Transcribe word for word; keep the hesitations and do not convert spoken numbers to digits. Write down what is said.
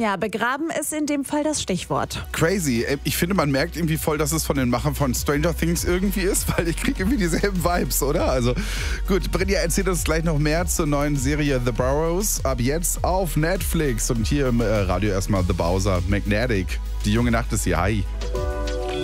Ja, begraben ist in dem Fall das Stichwort. Crazy. Ich finde, man merkt irgendwie voll, dass es von den Machern von Stranger Things irgendwie ist, weil ich kriege irgendwie dieselben Vibes, oder? Also gut, Brinja erzählt uns gleich noch mehr zur neuen Serie The Burrows. Ab jetzt auf Netflix. Und hier im äh, Radio erstmal The Bowser, Magnetic. Die junge Nacht ist hier. Hi.